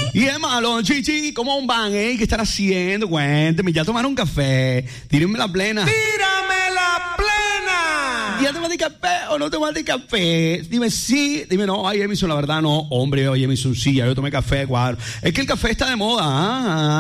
Y es malo, chichi, ¿cómo van? ¿Qué están haciendo? Cuénteme, ¿ya tomaron café? Tírenme la plena. ¡Tírame la plena! ¿Ya tomaste café o no tomaste café? Dime sí, dime no. Ay, Emerson, la verdad no. Hombre, oye, Emerson, sí, ya yo tomé café, cuadro. Es que el café está de moda,